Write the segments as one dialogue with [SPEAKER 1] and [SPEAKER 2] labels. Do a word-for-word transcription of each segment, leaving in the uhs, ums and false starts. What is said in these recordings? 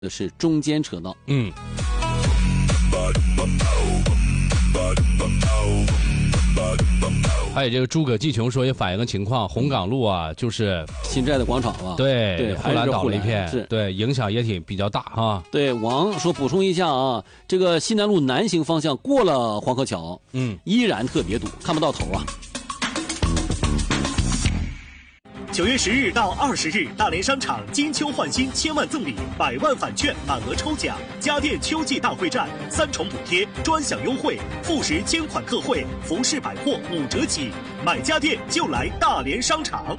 [SPEAKER 1] 的是中间车道。
[SPEAKER 2] 嗯。还有这个诸葛继琼说也反映个情况，红岗路啊，就是
[SPEAKER 1] 新寨的广场啊，
[SPEAKER 2] 对
[SPEAKER 1] 对，
[SPEAKER 2] 护栏倒了一片，
[SPEAKER 1] 是，
[SPEAKER 2] 对，影响也挺比较大哈。
[SPEAKER 1] 对，王说补充一下啊，这个西南路南行方向过了黄河桥，
[SPEAKER 2] 嗯，
[SPEAKER 1] 依然特别堵，看不到头啊。
[SPEAKER 3] 九月十日到二十日，大连商场金秋换新，千万赠礼，百万返券，满额抽奖，家电秋季大会战，三重补贴，专享优惠，富时千款特惠，服饰百货五折起，买家电就来大连商场。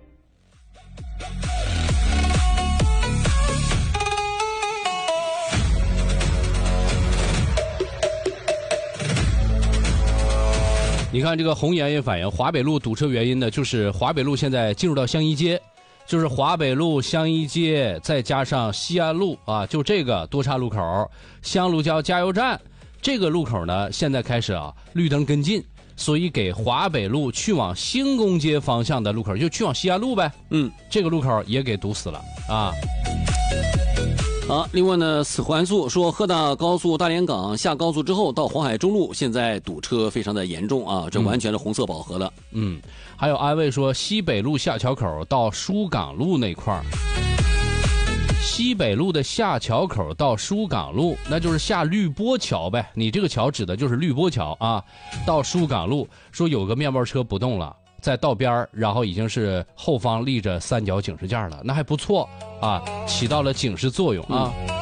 [SPEAKER 2] 你看这个红岩也反映华北路堵车原因呢，就是华北路现在进入到香一街，就是华北路、香一街，再加上西安路啊，就这个多岔路口，香炉桥加油站这个路口呢，现在开始啊绿灯跟进，所以给华北路去往兴工街方向的路口，就去往西安路呗，
[SPEAKER 1] 嗯，
[SPEAKER 2] 这个路口也给堵死了啊。
[SPEAKER 1] 好，另外呢，此环速说鹤大高速大连港下高速之后到黄海中路，现在堵车非常的严重啊，这完全是红色饱和了。
[SPEAKER 2] 嗯，还有安慰说西北路下桥口到疏港路那块儿，西北路的下桥口到疏港路，那就是下绿波桥呗。你这个桥指的就是绿波桥啊，到疏港路说有个面包车不动了。在道边，然后已经是后方立着三角警示架了，那还不错啊，起到了警示作用啊。嗯、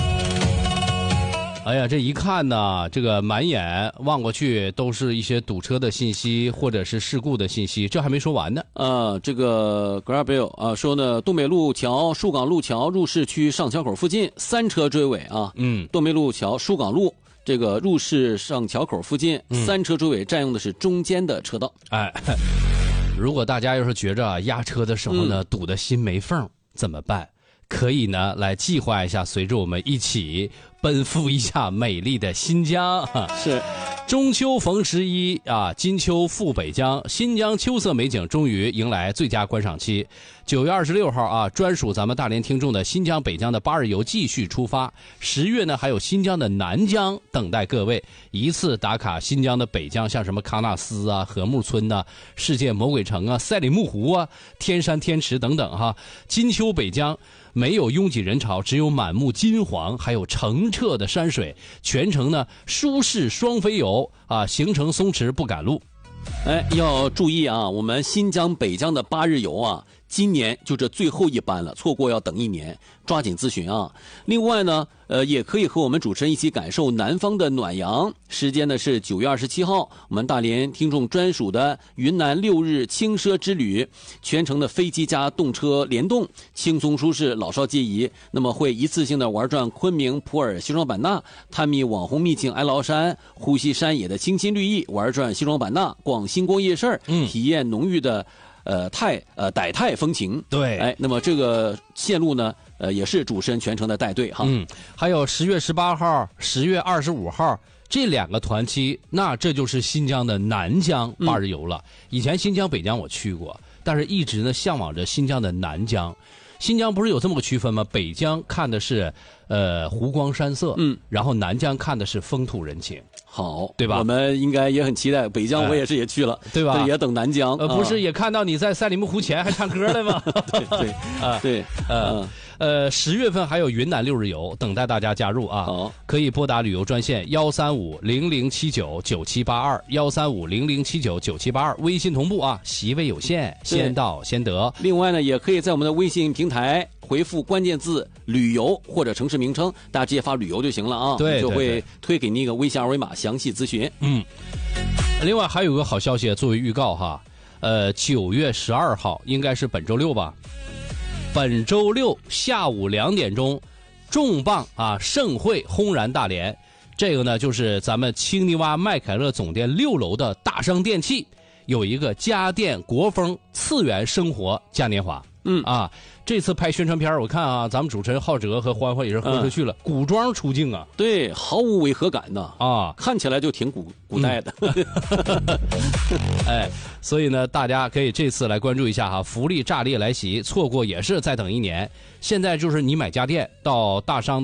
[SPEAKER 2] 哎呀，这一看呢，这个满眼望过去都是一些堵车的信息或者是事故的信息，这还没说完呢。
[SPEAKER 1] 呃，这个 Grabel 啊说呢，东北路桥、疏港路桥入市区上桥口附近三车追尾啊。嗯，东北路桥、疏港路。这个入市上桥口附近，嗯、三车追尾占用的是中间的车道。
[SPEAKER 2] 哎，如果大家要是觉着压车的时候呢，嗯、堵得心没缝，怎么办？可以呢来计划一下，随着我们一起奔赴一下美丽的新疆。
[SPEAKER 1] 是。
[SPEAKER 2] 中秋逢十一啊，金秋赴北疆，新疆秋色美景终于迎来最佳观赏期。九月二十六号啊，专属咱们大连听众的新疆北疆的八日游继续出发。十月呢，还有新疆的南疆等待各位一次打卡新疆的北疆，像什么喀纳斯啊、禾木村呐、啊、世界魔鬼城啊、赛里木湖啊、天山天池等等哈。金秋北疆没有拥挤人潮，只有满目金黄，还有澄澈的山水，全程呢舒适双飞游啊，行程松弛不赶路。
[SPEAKER 1] 哎，要注意啊，我们新疆北疆的八日游啊，今年就这最后一班了，错过要等一年，抓紧咨询啊。另外呢，呃，也可以和我们主持人一起感受南方的暖阳。时间呢是九月二十七号，我们大连听众专属的云南六日轻奢之旅，全程的飞机加动车联动，轻松舒适，老少皆宜。那么会一次性的玩转昆明、普洱、西双版纳，探秘网红秘境哀牢山，呼吸山野的清新绿意，玩转西双版纳，逛星光夜市，嗯，体验浓郁的。呃，泰呃傣泰风情，
[SPEAKER 2] 对，
[SPEAKER 1] 哎，那么这个线路呢，呃，也是主持人全程的带队哈。
[SPEAKER 2] 嗯，还有十月十八号、十月二十五号这两个团期，那这就是新疆的南疆八日游了。嗯、以前新疆、北疆我去过，但是一直呢向往着新疆的南疆。新疆不是有这么个区分吗？北疆看的是呃湖光山色，嗯，然后南疆看的是风土人情。
[SPEAKER 1] 好，
[SPEAKER 2] 对吧？
[SPEAKER 1] 我们应该也很期待北疆，我也是也去了，
[SPEAKER 2] 哎、对吧？
[SPEAKER 1] 也等南疆，
[SPEAKER 2] 呃，不是也看到你在赛里木湖前还唱歌了吗？
[SPEAKER 1] 对对啊，对，
[SPEAKER 2] 呃呃，十月份还有云南六日游，等待大家加入啊！
[SPEAKER 1] 好，
[SPEAKER 2] 可以拨打旅游专线幺三五零零七九九七八二幺三五零零七九九七八二，微信同步啊，席位有限，先到先得。
[SPEAKER 1] 另外呢，也可以在我们的微信平台回复关键字旅游或者城市名称，大家直接发旅游就行了啊，
[SPEAKER 2] 对，
[SPEAKER 1] 就会推给您一个微信二维码，详细咨询。
[SPEAKER 2] 嗯，另外还有个好消息作为预告哈，呃，九月十二号应该是本周六吧，本周六下午两点钟，重磅啊盛会轰然大连，这个呢就是咱们青泥洼麦凯乐总店六楼的大商电器有一个家电国风次元生活嘉年华。
[SPEAKER 1] 嗯
[SPEAKER 2] 啊，这次拍宣传片我看啊，咱们主持人浩哲和欢欢也是豁出去了，嗯、古装出镜啊，
[SPEAKER 1] 对，毫无违和感的
[SPEAKER 2] 啊，
[SPEAKER 1] 看起来就挺古古代的。
[SPEAKER 2] 嗯、哎，所以呢，大家可以这次来关注一下哈，福利炸裂来袭，错过也是再等一年。现在就是你买家电到大商。